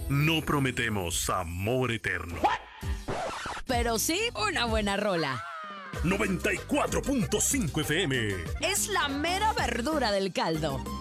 No prometemos amor eterno. Pero sí una buena rola. 94.5 FM. Es la mera verdura del caldo.